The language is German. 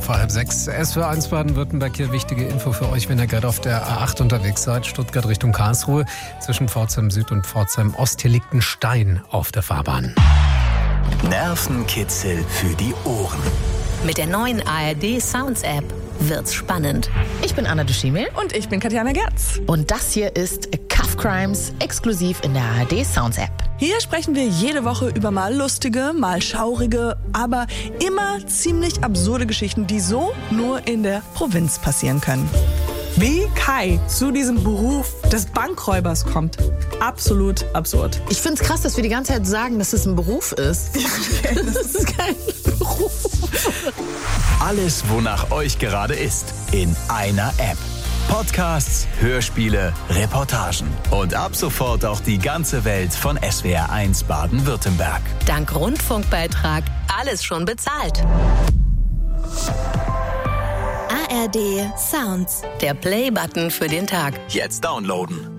vor 5:30. SWR1 Baden-Württemberg, hier wichtige Info für euch, wenn ihr gerade auf der A8 unterwegs seid. Stuttgart Richtung Karlsruhe. Zwischen Pforzheim Süd und Pforzheim Ost. Hier liegt ein Stein auf der Fahrbahn. Nervenkitzel für die Ohren. Mit der neuen ARD Sounds App wird's spannend. Ich bin Anna Duschimel. Und ich bin Katjana Gerz. Und das hier ist Cuff Crimes, exklusiv in der ARD Sounds App. Hier sprechen wir jede Woche über mal lustige, mal schaurige, aber immer ziemlich absurde Geschichten, die so nur in der Provinz passieren können. Wie Kai zu diesem Beruf des Bankräubers kommt. Absolut absurd. Ich find's krass, dass wir die ganze Zeit sagen, dass es ein Beruf ist. Das ist kein Beruf. Alles, wonach euch gerade ist, in einer App. Podcasts, Hörspiele, Reportagen und ab sofort auch die ganze Welt von SWR1 Baden-Württemberg. Dank Rundfunkbeitrag alles schon bezahlt. ARD Sounds, der Play-Button für den Tag. Jetzt downloaden.